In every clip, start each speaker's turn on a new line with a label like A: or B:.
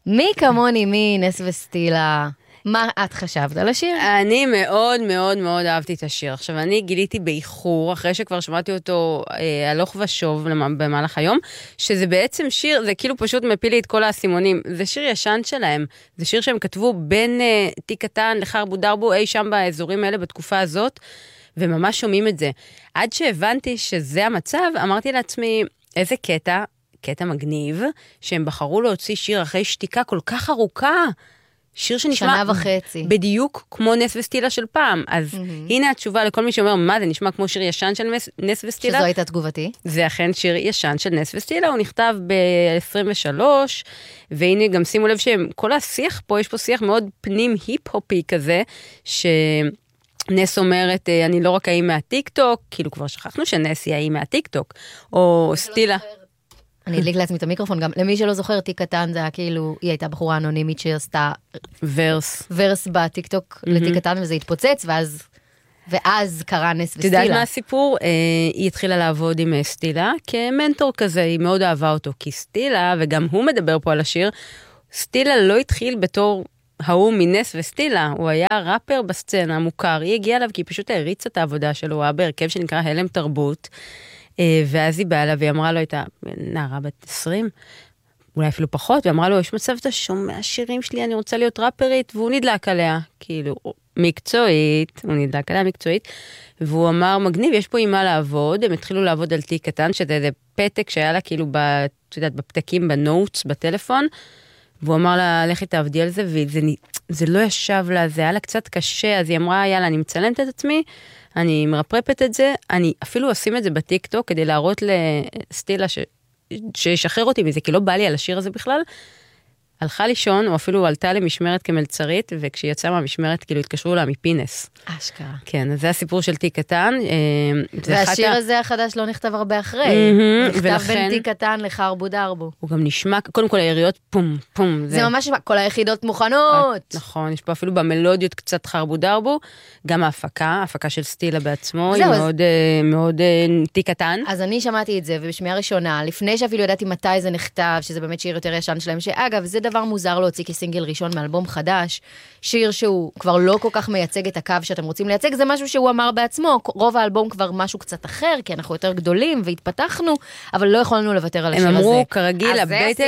A: מי כמוני, מי נס וסטילה? מה את חשבת על השיר?
B: אני מאוד מאוד מאוד אהבתי את השיר. עכשיו, אני גיליתי באיחור, אחרי שכבר שמעתי אותו הלוך ושוב במהלך היום, שזה בעצם שיר, זה כאילו פשוט מפיל לי את כל האסימונים. זה שיר ישן שלהם. זה שיר שהם כתבו בין תיק קטן לחרבו דרבו, אי שם באזורים האלה בתקופה הזאת, וממש שומעים את זה. עד שהבנתי שזה המצב, אמרתי לעצמי, איזה קטע מגניב, שהם בחרו להוציא שיר אחרי שתיקה כל כך ארוכה, שיר שנשמע
A: וחצי.
B: בדיוק כמו נס וסטילה של פעם. אז הנה התשובה לכל מי שאומר, מה זה נשמע כמו שיר ישן של נס וסטילה?
A: שזו הייתה תגובתי.
B: זה אכן שיר ישן של נס וסטילה, הוא נכתב ב-23, והנה גם שימו לב שכל השיח פה, יש פה שיח מאוד פנים היפ-הופי כזה, נס אומרת, אני לא רק האם מהטיק-טוק, כאילו כבר שכחנו שנס היא האם מהטיק-טוק, או סטילה.
A: אני אדליק לעצמי את המיקרופון, גם למי שלא זוכר, תיק קטן זה היה כאילו, היא הייתה בחורה אנונימית שעשתה ורס בטיק-טוק לתיק קטן, וזה התפוצץ, ואז קרה נס וסטילה.
B: תדעת מה הסיפור? היא התחילה לעבוד עם סטילה, כמנטור כזה, היא מאוד אהבה אותו, כי סטילה, וגם הוא מדבר פה על השיר, סטילה לא התחיל בתור ההוא מנס וסטילה, הוא היה ראפר בסצנה, מוכר, היא הגיעה אליו כי היא פשוט הריצה את העבודה שלו, הוא היה בהרכב שנקרא הלם תרבות, ואז היא באה לה והיא אמרה לו, הייתה נערה בת 20, אולי אפילו פחות, ואמרה לו, יש מצב אתה שומע שירים שלי, אני רוצה להיות ראפרית, והוא נדלק עליה, כאילו, מקצועית, הוא נדלק עליה מקצועית, והוא אמר, מגניב, יש פה עם מה לעבוד, הם התחילו לעבוד על תיק קטן, שזה איזה פתק שהיה לה כאילו, בפתקים, בנוטס, בטלפון, והוא אמר לה, לכי תעבדי על זה, וזה לא ישב לה, זה היה לה קצת קשה, אז היא אמרה, יאללה, אני מצלמת את עצמי, אני מרפרפת את זה, אני אפילו אשים את זה בטיקטוק, כדי להראות לסטילה שישחרר אותי מזה, כי לא בא לי על השיר הזה בכלל, הלכה לישון, או אפילו עלתה למשמרת כמלצרית, וכשהיא יצאה מהמשמרת, כאילו התקשרו לה מפינס.
A: אשכרה.
B: כן, אז זה הסיפור של תיק קטן.
A: והשיר הזה החדש לא נכתב הרבה אחרי. הוא נכתב בין תיק קטן לחרבו דרבו.
B: הוא גם נשמע, קודם כל היריות, פום, פום.
A: זה ממש, כל היחידות מוכנות.
B: נכון, יש פה אפילו במלודיות קצת חרבו דרבו, גם ההפקה של סטילה בעצמו, היא מאוד תיק קטן.
A: אז אני שמעתי את זה, ובשמיעה ראשונה, לפני שאפילו ידעתי מתי זה נכתב, שזה באמת שיר יותר ישן שלהם, שאגב, זה דבר מוזר להוציא כסינגל ראשון מאלבום חדש, שיר שהוא כבר לא כל כך מייצג את הקו שאתם רוצים לייצג, זה משהו שהוא אמר בעצמו, רוב האלבום כבר משהו קצת אחר, כי אנחנו יותר גדולים והתפתחנו, אבל לא יכולנו לוותר על השיר הזה.
B: הם אמרו, כרגיל,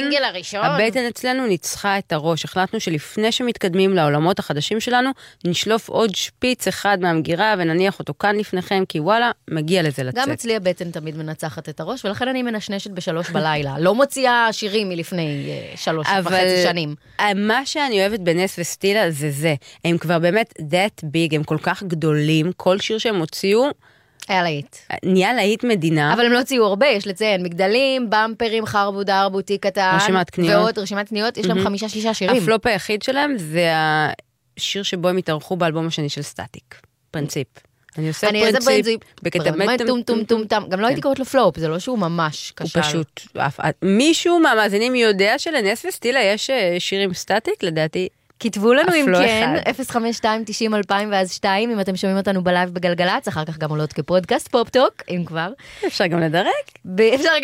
A: הבטן
B: אצלנו ניצחה את הראש, החלטנו שלפני שמתקדמים לעולמות החדשים שלנו, נשלוף עוד שפיץ אחד מהמגירה, ונניח אותו כאן לפניכם, כי וואלה, מגיע לזה לצאת.
A: גם אצלי הבטן תמיד מנצחת את הראש, ולכן אני מנשנשת ב3 בלילה. לא מוציאה שירים מלפני 3.5 שנים.
B: מה שאני אוהבת בנס וסטילה זה. הם כבר באמת that big, הם כל כך גדולים, כל שיר שהם הוציאו,
A: היה להיט.
B: נהיה להיט מדינה.
A: אבל הם לא הוציאו הרבה, יש לציין, מגדלים, במפרים, חרבו דרבו, תיק קטן.
B: רשימת קניות.
A: ועוד רשימת קניות, יש להם 5-6 שירים.
B: הפלופ היחיד שלהם זה השיר שבו הם התארחו באלבום השני של סטטיק. פרינציפ. אני עושה פרינציפ.
A: גם לא הייתי קוראת לו פלופ, זה לא שהוא ממש קשה.
B: הוא פשוט, מישהו מהמאזינים יודע שלנס וסטילה יש שירים סטטיק, לדעתי.
A: כתבו לנו אם כן, 052-90-2000 ואז 2, אם אתם שומעים אותנו בלייב בגלגלץ, אחר כך גם עולות כפודקאסט פופ-טוק, אם כבר.
B: אפשר גם לדרג.
A: 5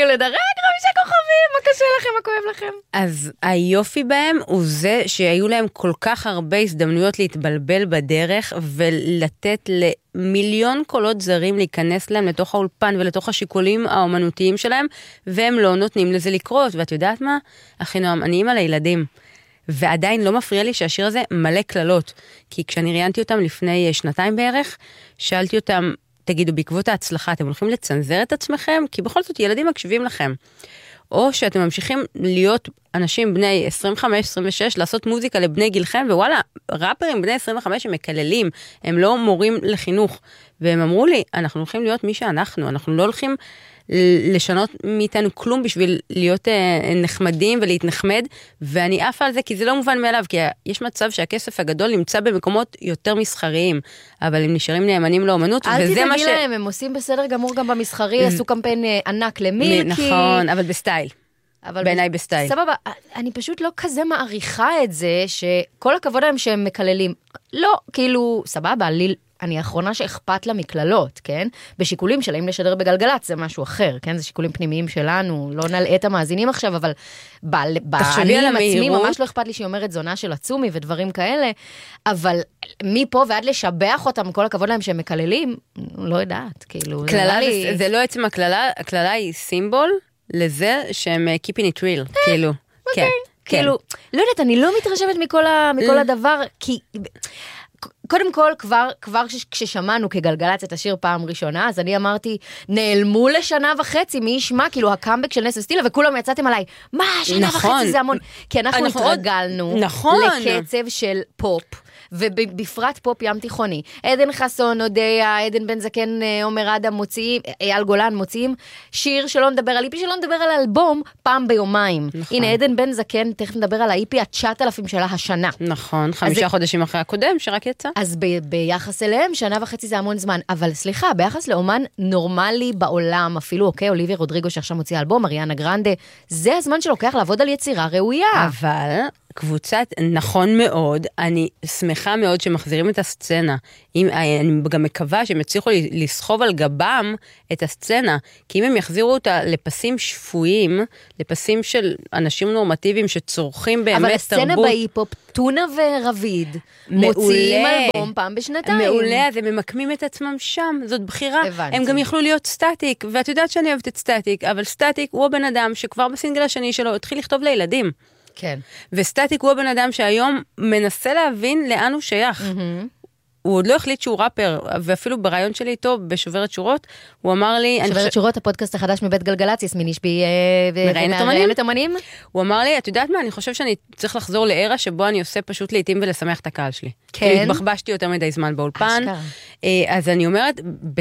A: כוכבים, מה קשה לכם, מה כואב לכם?
B: אז היופי בהם הוא זה שהיו להם כל כך הרבה הזדמנויות להתבלבל בדרך, ולתת למיליון קולות זרים להיכנס להם לתוך האולפן ולתוך השיקולים האומנותיים שלהם, והם לא נותנים לזה לקרות. ואת יודעת מה? אחי נועם, אני אימא לילדים. ועדיין לא מפריע לי שהשיר הזה מלא כללות, כי כשאני ראיינתי אותם לפני 2 בערך, שאלתי אותם, תגידו, בעקבות ההצלחה, אתם הולכים לצנזר את עצמכם? כי בכל זאת ילדים מקשיבים לכם. או שאתם ממשיכים להיות אנשים בני 25-26, לעשות מוזיקה לבני גילכם, ווואלה, ראפרים בני 25 הם מקללים, הם לא מורים לחינוך. והם אמרו לי, אנחנו הולכים להיות מי שאנחנו, אנחנו לא הולכים לשנות מאיתנו כלום בשביל להיות נחמדים ולהתנחמד, ואני עפה על זה כי זה לא מובן מאליו, כי יש מצב שהכסף הגדול נמצא במקומות יותר מסחריים, אבל הם נשארים נאמנים לאומנות,
A: אל תדאגי להם, הם עושים בסדר גמור גם במסחרי, עשו קמפיין ענק למילקי.
B: נכון, אבל בסטייל. בעיניי בסטייל.
A: סבבה, אני פשוט לא כזה מעריכה את זה, שכל הכבוד להם שהם מקללים. לא, כאילו, סבבה, אני האחרונה שאכפת לה מכללות, כן? בשיקולים של האם לשדר בגלגלת, זה משהו אחר, כן? זה שיקולים פנימיים שלנו, לא נלאה את המאזינים עכשיו, אבל אני עם עצמי ממש לא אכפת לי שהיא אומרת זונה של עצומי ודברים כאלה, אבל מפה ועד לשבח אותם, כל הכבוד להם שהם מקללים, לא יודעת, כאילו.
B: זה לא עצם הכללה, הכללה היא סימבול לזה שהם keeping it real, כאילו.
A: כן. כאילו, לא יודעת, אני לא מתרשמת מכל הדבר, כי קודם כל, כבר כששמענו כגלגלצ את השיר פעם ראשונה, אז אני אמרתי, נעלמו לשנה וחצי, מי ישמע, כאילו הקאמבק של נס וסטילה, וכולם יצאתם עליי, מה, שנה וחצי זה המון, כי אנחנו התרגלנו לקצב של פופ, ובפרט פופ ים תיכוני. עדן חסון, אודיה, עדן בן זקן, עומר אדם מוציאים, אייל גולן מוציאים שיר שלא נדבר על איפי, שלא נדבר על אלבום פעם ביומיים. הנה, עדן בן זקן, תכף נדבר על האיפי ה-9,000 שלה השנה.
B: נכון, 5 חודשים אחרי הקודם, שרק יצא.
A: אז ביחס אליהם, שנה וחצי זה המון זמן. אבל סליחה, ביחס לאומן נורמלי בעולם, אפילו, אוקיי, אוליביה רודריגו שעכשיו מוציא אלבום, אריאנה גרנדה, זה הזמן שלוקח לעבוד על יצירה ראויה.
B: אבל קבוצת, נכון מאוד, אני שמחה מאוד שמחזירים את הסצנה. אני גם מקווה שהם יצליחו לסחוב על גבם את הסצנה, כי אם הם יחזירו אותה לפסים שפויים, לפסים של אנשים נורמטיביים שצורכים באמת תרבות.
A: אבל הסצנה בהיפופ, טונה ורביד, מוציאים אלבום פעם בשנתיים.
B: מעולה, אז הם ממקמים את עצמם שם, זאת בחירה. הם גם יכלו להיות סטטיק, ואת יודעת שאני אוהבת את סטטיק, אבל סטטיק הוא הבן אדם שכבר בסינגל השני שלו התחיל לכתוב לילדים.
A: כן.
B: וסטטיק הוא הבן אדם שהיום מנסה להבין לאן הוא שייך. הוא עוד לא החליט שהוא ראפר, ואפילו ברעיון שלי איתו, בשוברת שורות, הוא אמר לי...
A: שוברת שורות, הפודקאסט החדש מבית גלגלצ, יסמין אישבי
B: מראיינת אומנים. הוא אמר לי, את יודעת מה, אני חושב שאני צריך לחזור לארה שבו אני עושה פשוט לעתים ולשמח את הקהל שלי. כן. כי התבחבשתי יותר מדי זמן באולפן. אז אני אומרת,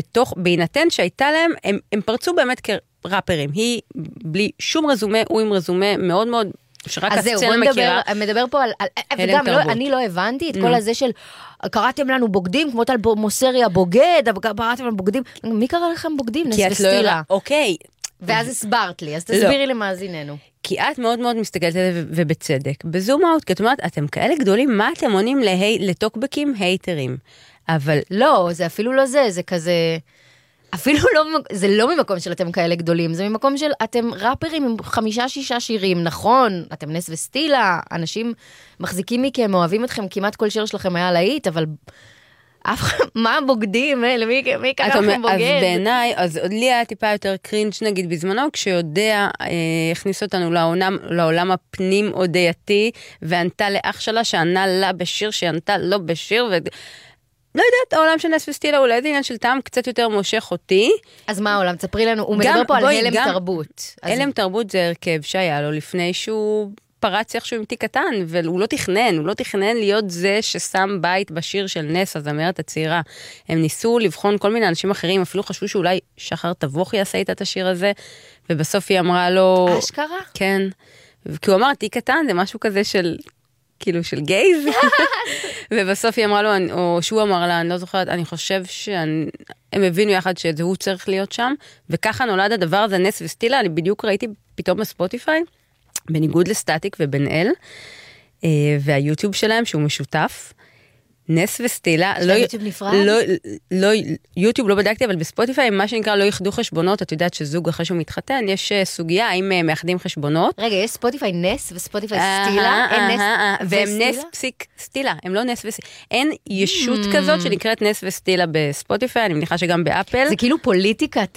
B: בהינתן שהייתה להם, הם פרצו באמת כראפרים. היא בלי שום רזומה, הוא עם רזומה מאוד מאוד שרק הסצנה מכירה.
A: מדבר פה על... וגם, אני לא הבנתי את כל הזה של... קראתם לנו בוגדים, כמו טל מוסריה בוגד, קראתם לנו בוגדים. מי קרא לכם בוגדים? נס וסטילה.
B: אוקיי.
A: ואז הסברת לי, אז תסבירי למאזיננו.
B: כי את מאוד מאוד מסתכלת על זה, ובצדק. בזום אאוט, כי את אומרת, אתם כאלה גדולים, מה אתם עונים לטוקבקים הייטרים? אבל...
A: לא, זה אפילו לא זה, זה כזה... אפילו לא, זה לא ממקום של אתם כאלה גדולים, זה ממקום של אתם ראפרים עם 5-6 שירים, נכון, אתם נס וסטילה, אנשים מחזיקים מכם, אוהבים אתכם, כמעט כל שיר שלכם היה להיט, אבל מה בוגדים, מי קרא לכם בוגד?
B: אז בעיניי, אז לי היה טיפה יותר קרינג' נגיד בזמנו, כשיודע הכניס אותנו לעולם הפנים הודייתי, וענתה לאח שלה שענה לה בשיר, שענתה לא בשיר, לא יודעת, העולם של נס וסטילה הוא לאיזה עניין של טעם קצת יותר מושך אותי.
A: אז מה העולם? תספרי לנו, הוא מדבר פה על הלם תרבות.
B: הלם תרבות זה הרכב שהיה לו לפני שהוא פרץ איכשהו עם תיק קטן, והוא לא תכנן להיות זה ששם בית בשיר של נס, הזמרת הצעירה. הם ניסו לבחון כל מיני אנשים אחרים, אפילו חשבו שאולי שחר תבוך יעשה איתה את השיר הזה, ובסוף היא אמרה לו...
A: אשכרה?
B: כן. כי הוא אמר, תיק קטן זה משהו כזה של... כאילו של גייז, ובסוף היא אמרה לו, או שהוא אמר לה, אני לא זוכרת, אני חושב שהם הבינו יחד שזה הוא צריך להיות שם, וככה נולד הדבר הזה, נס וסטילה, אני בדיוק ראיתי פתאום בספוטיפיי, בניגוד לסטטיק ובן אל, והיוטיוב שלהם שהוא משותף, נס וסטילה,
A: יוטיוב נפרד?
B: יוטיוב לא בדקתי, אבל בספוטיפיי, מה שנקרא לא יחדו חשבונות, את יודעת שזוג אחרי שהוא מתחתן, יש סוגיה, האם מאחדים חשבונות.
A: רגע, יש ספוטיפיי נס וספוטיפיי סטילה?
B: והם נס פסיק סטילה, הם לא נס וסטילה. אין ישות כזאת שנקראת נס וסטילה בספוטיפיי, אני מניחה שגם באפל.
A: זה כאילו פוליטיקת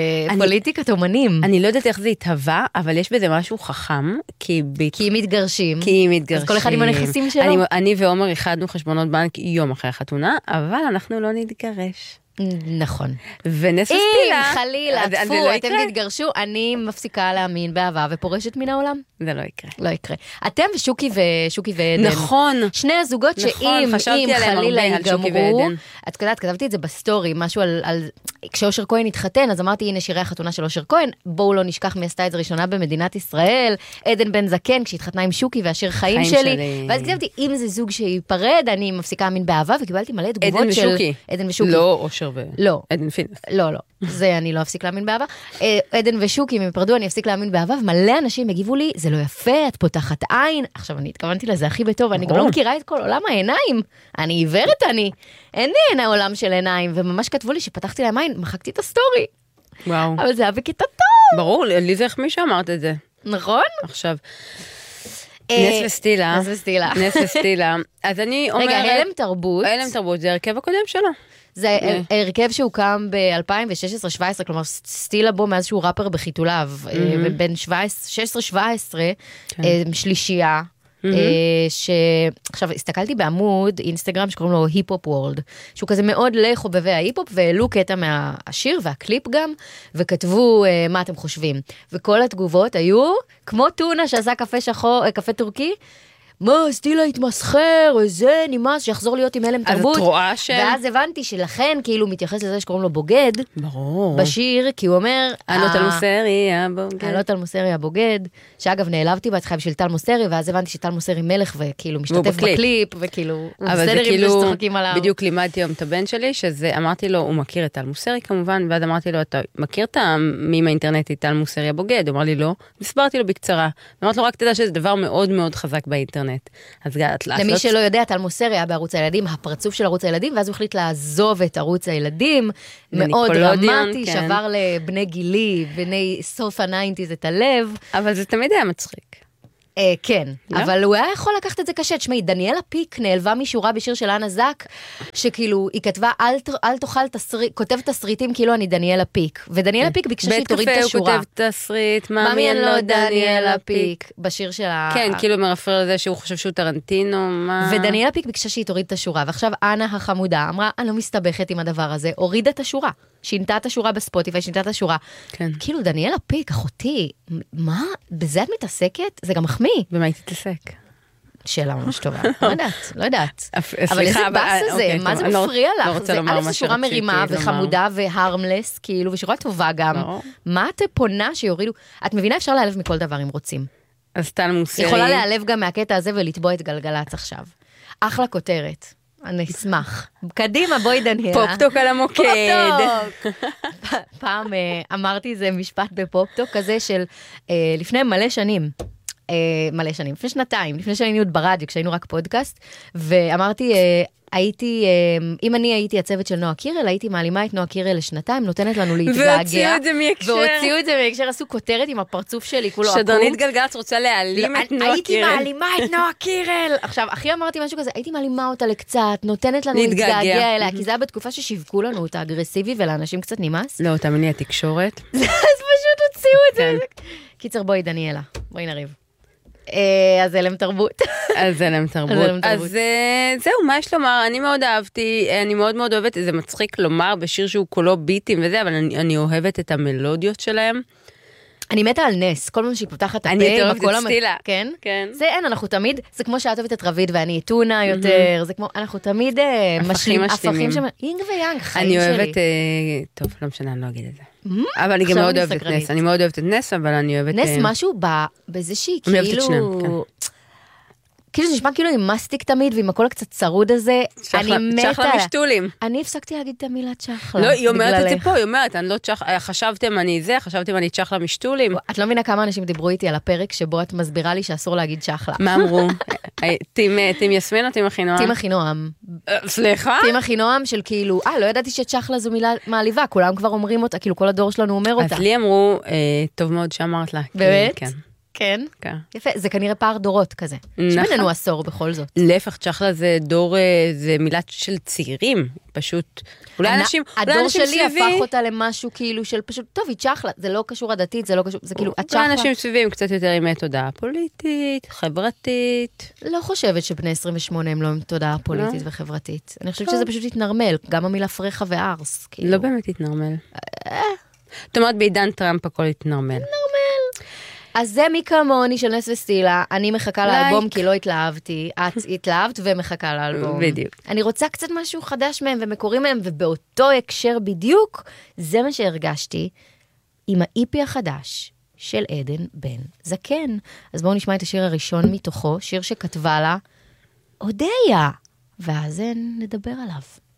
A: אומנים.
B: אני לא יודעת איך זה התהווה, אבל יש בזה משהו חכם, כי
A: הם מתגרשים. אז כל אחד עם הנכסים שלו.
B: אני ועומר איחדנו חשבונות בנק יום אחרי החתונה, אבל אנחנו לא נתגרש.
A: נכון.
B: ונס וסטילה.
A: אם חלילה, תפו, אתם תתגרשו, אני מפסיקה להאמין באהבה ופורשת מן העולם.
B: זה לא יקרה.
A: לא יקרה. אתם ושוקי ועדן.
B: נכון.
A: שני הזוגות שאם חלילה ייגמרו, את יודעת, כתבתי את זה בסטורי, משהו על, כשאושר כהן התחתן, אז אמרתי, הנה שירי החתונה של אושר כהן, בואו לא נשכח מי עשתה את זה ראשונה במדינת ישראל, עדן בן זקן, כשהתחתנה עם שוקי והשיר חיים שלי, ואז כתבתי, אם זה זוג שיפרד, אני מפסיקה להאמין באהבה, וקיבלתי מלא תגובות של עדן ושוקי.
B: לא, אושר אושר
A: לא.
B: ועדן פינס.
A: לא, זה אני לא אפסיק להאמין באהבה. עדן ושוקי, אם יפרדו, אני אפסיק להאמין באהבה, ומלא אנשים הגיבו לי, זה לא יפה, את פותחת עין. עכשיו, אני התכוונתי לזה הכי בטוב, אני גם לא מכירה את כל עולם העיניים. אני עיוורת, אין לי עיני עולם של עיניים, וממש כתבו לי שפתחתי להם עין, מחקתי את הסטורי.
B: וואו.
A: אבל זה היה בקטע טוב.
B: ברור, לי זה איך מי שאמרת את זה.
A: נכון?
B: עכשיו, נס וסטילה. נס וסטילה. אז אני אומרת...
A: רגע, הלם תרבות.
B: הלם תרבות, זה הרכב הקודם שלו.
A: זה הרכב שהוקם ב-2016-2017, כלומר סטילה בו מאז שהוא ראפר בחיתוליו, ובין 16-17, שלישייה, עכשיו הסתכלתי בעמוד אינסטגרם שקוראים לו היפ-הופ וורלד, שהוא כזה מאוד לחובבי ההיפ-הופ, והעלו קטע מהשיר והקליפ גם, וכתבו מה אתם חושבים. וכל התגובות היו כמו טונה שעשה קפה טורקי, מה, סטילה התמסחר, זה נמאס, שיחזור להיות עם הלם תרבות.
B: אז את רואה ש...
A: ואז הבנתי שלכן כאילו מתייחס לזה שקוראים לו בוגד.
B: ברור.
A: בשיר, כי הוא אומר...
B: אני לא טל מוסרי, הבוגד.
A: אני לא טל מוסרי, הבוגד. שאגב, נעלבתי בהתחלה בשביל טל מוסרי, ואז הבנתי שטל מוסרי מלך, וכאילו משתתף בקליפ, וכאילו...
B: אבל זה כאילו, בדיוק לימדתי היום את הבן שלי, שזה, אמרתי לו, הוא מכיר את טל מוסרי כמובן, ואז אמרתי לו, אתה מכיר את המים האינטרנטי טל מוסרי הבוגד? הוא אמר לי לא. הסברתי לו בקצרה. אמרתי לו, רק תדע שזה דבר מאוד מאוד חזק באינטרנט.
A: למי שלא יודע, טל מוסרי היה בערוץ הילדים, הפרצוף של ערוץ הילדים, ואז הוא החליט לעזוב את ערוץ הילדים, מאוד דרמטי, שבר לבני גילי, בני סוף ה-90s את הלב.
B: אבל זה תמיד היה מצחיק.
A: כן, אבל הוא היה יכול לקחת את זה קשה. תשמעי, דניאלה פיק נעלבה משורה בשיר של אנה זק, שכאילו היא כתבה, אל תאכל כותב תסריטים כאילו אני דניאלה פיק, ודניאלה פיק ביקשה שהיא תוריד את השורה.
B: בית קפה הוא כותב תסריט, מאמי אני לא דניאלה פיק.
A: בשיר של
B: כן, כאילו מרפר לזה שהוא חושב שהוא טרנטינו, מה...
A: ודניאלה פיק ביקשה שהיא תוריד את השורה, ועכשיו אנה החמודה אמרה, אני לא מסתבכת עם הדבר הזה, הורידה את השורה. שינתה את השורה בספוטיפיי, שינתה את השורה.
B: כן.
A: כאילו, דניאלה פיק, אחותי, מה? בזה את מתעסקת? זה גם מחמיא.
B: במה היא תתעסק?
A: שאלה ממש טובה. לא יודעת. אבל איזה באס הזה, מה זה מפריע לך? זה א' שורה מרימה וחמודה והרמלס, כאילו, ושורה טובה גם. מה את פונה שיורידו? את מבינה, אפשר להיעלב מכל דבר אם רוצים.
B: אז טל מוסרי.
A: יכולה להיעלב גם מהקטע הזה ולטבוע את גלגלץ עכשיו. אחלה כותרת. אני אשמח. קדימה, בואי דניאלה.
B: פופטוק על המוקד.
A: פעם אמרתי איזה משפט בפופטוק כזה של לפני מלא שנים, לפני שנתיים, לפני שהיינו עוד ברדיו, כשהיינו רק פודקאסט, ואמרתי, אם אני הייתי הצוות של נועה קירל, הייתי מעלימה את נועה קירל לשנתיים, נותנת לנו להתגעגע.
B: והוציאו את זה מהקשר.
A: והוציאו את זה מהקשר, עשו כותרת עם הפרצוף שלי, כולו עקום.
B: שדרנית גלגלצ רוצה להעלים את נועה קירל.
A: הייתי מעלימה את נועה קירל. עכשיו, אחי אמרתי משהו כזה, הייתי מעלימה אותה לקצת, נותנת לנו להתגעגע אליה, כי זה היה בתקופה ששיווקו לנו את האגרסיבי, ולאנשים קצת נמאס.
B: לא, תאמיני, התקשורת.
A: אז פשוט הוציאו את זה. קיצר, בואי דניאלה, בואי נריב. אז הלם תרבות.
B: אז זהו, מה יש לומר? אני מאוד אהבתי, אני מאוד מאוד אוהבת, זה מצחיק לומר בשיר שהוא כולו ביטים וזה, אבל אני אוהבת את המלודיות שלהם.
A: אני מתה על נס, כל פעם שהיא פותחת את הפה.
B: אני יותר אוהבת את סטילה.
A: כן? זה אין, אנחנו תמיד, זה כמו שאת אוהבת את רביד ואני טונה יותר, זה כמו, אנחנו תמיד משלים, הפכים שם, יינג ויאנג, חיים שלי.
B: אני אוהבת, טוב, לא משנה, אני לא אגיד את זה. אבל אני גם מאוד אוהבת את נס, אני מאוד אוהבת את נס, אבל אני אוהבת...
A: נס משהו בזה שהיא כאילו... כאילו זה נשמע כאילו עם מסטיק תמיד, ועם הכל הקצת צרוד הזה, אני מתה.
B: צ'חלה משתולים.
A: אני הפסקתי להגיד את המילה צ'חלה.
B: לא, היא אומרת את זה פה, היא אומרת, אני לא צ'חלה, חשבתם אני צ'חלה משתולים.
A: את לא מבינה כמה אנשים דיברו איתי על הפרק, שבו את מסבירה לי שאסור להגיד צ'חלה.
B: מה אמרו? טים יסמין או טים אחינועם?
A: טים אחינועם.
B: סליחה?
A: טים אחינועם של כאילו, לא ידעתי שצ'חלה זו מילה מעליבה, כולם כבר אומרים אותה, כאילו כל הדור שלנו אומר אותה.
B: אז לי אמרו, טוב מאוד שאמרת לה.
A: באמת? כן. יפה, זה כנראה פער דורות כזה. יש בינינו עשור בכל זאת.
B: להפך, צ'חלה זה דור, זה מילה של צעירים, פשוט. אולי אנשים
A: הדור שלי הפך אותה למשהו כאילו של פשוט, טוב, היא צ'חלה, זה לא קשור עדתית, זה לא קשור, זה כאילו, הצ'חלה.
B: אולי אנשים סביבים קצת יותר עם תודעה פוליטית, חברתית.
A: לא חושבת שבני 28 הם לא עם תודעה פוליטית וחברתית. אני חושבת שזה פשוט התנרמל, גם המילה פרחה וארס.
B: לא באמת התנרמל. זאת אומרת, בעידן טראמפ הכל התנרמל.
A: אז זה מי כמוני של נס וסטילה, אני מחכה לאלבום כי לא התלהבתי, את התלהבת ומחכה לאלבום.
B: בדיוק.
A: אני רוצה קצת משהו חדש מהם ומקורי מהם, ובאותו הקשר בדיוק, זה מה שהרגשתי עם האיפי החדש של עדן בן זקן. אז בואו נשמע את השיר הראשון מתוכו, שיר שכתבה לה אודיה, ואז נדבר עליו.